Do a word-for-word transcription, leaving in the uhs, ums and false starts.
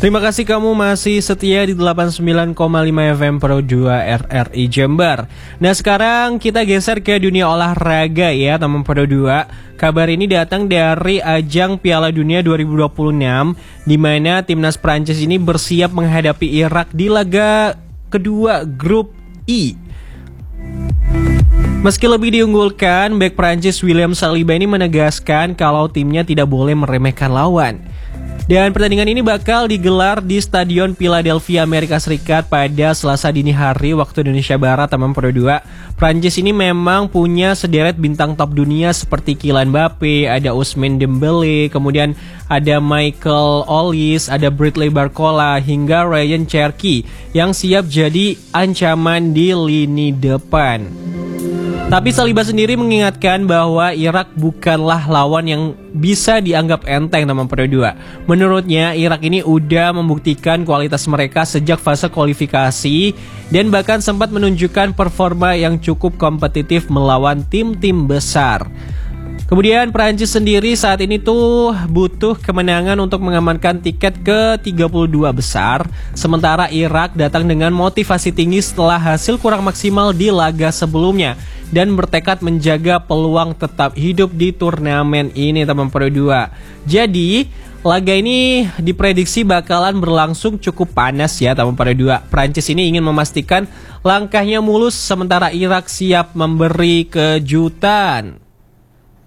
Terima kasih kamu masih setia di delapan puluh sembilan koma lima F M Pro dua R R I Jember. Nah sekarang kita geser ke dunia olahraga ya teman Pro dua. Kabar ini datang dari ajang Piala Dunia dua ribu dua puluh enam, di mana timnas Prancis ini bersiap menghadapi Irak di laga kedua grup I. Meski lebih diunggulkan, bek Prancis William Saliba ini menegaskan kalau timnya tidak boleh meremehkan lawan. Dan pertandingan ini bakal digelar di Stadion Philadelphia, Amerika Serikat pada Selasa dini hari waktu Indonesia Barat, teman Pro dua. Prancis ini memang punya sederet bintang top dunia seperti Kylian Mbappe, ada Ousmane Dembele, kemudian ada Michael Olise, ada Bradley Barcola, hingga Ryan Cherki yang siap jadi ancaman di lini depan. Tapi Saliba sendiri mengingatkan bahwa Irak bukanlah lawan yang bisa dianggap enteng teman Pro dua. Menurutnya Irak ini udah membuktikan kualitas mereka sejak fase kualifikasi dan bahkan sempat menunjukkan performa yang cukup kompetitif melawan tim-tim besar. Kemudian Prancis sendiri saat ini tuh butuh kemenangan untuk mengamankan tiket ke tiga puluh dua besar. Sementara Irak datang dengan motivasi tinggi setelah hasil kurang maksimal di laga sebelumnya dan bertekad menjaga peluang tetap hidup di turnamen ini teman Pro dua. Jadi laga ini diprediksi bakalan berlangsung cukup panas ya teman Pro dua. Prancis ini ingin memastikan langkahnya mulus sementara Irak siap memberi kejutan.